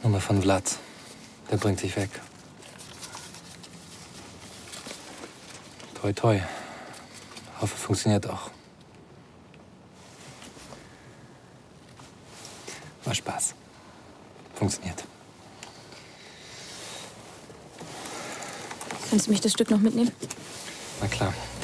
Nummer von Vlad. Der bringt sich weg. Toi, toi. Hoffe, funktioniert auch. War Spaß. Funktioniert. Kannst du mich das Stück noch mitnehmen? Na klar.